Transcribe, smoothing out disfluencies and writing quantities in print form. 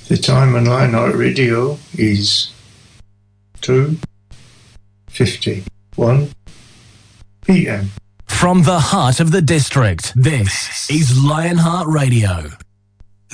The time on Lionheart Radio is 2:51 p.m. From the heart of the district, this is Lionheart Radio.